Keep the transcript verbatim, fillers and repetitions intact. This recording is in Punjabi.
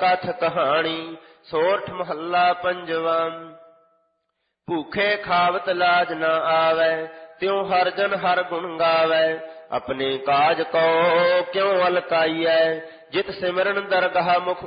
ਕਥ ਕਹਾਣੀ। ਸੋਰਠ ਮਹੱਲਾ ਪੰਜਵਾ। ਭੂਖੇ ਖਾਵਤ ਲਾਜ ਨਾ ਆਵੈ, ਤਿਉ ਹਰ ਜਨ ਹਰ ਗੁਣ ਗਾਵੈ। ਆਪਣੇ ਕਾਜ ਕੋ ਕਿਉ ਅਲਕਾਈਐ, ਜਿਤ ਸਿਮਰਨ ਦਰਗਾਹ ਮੁਖ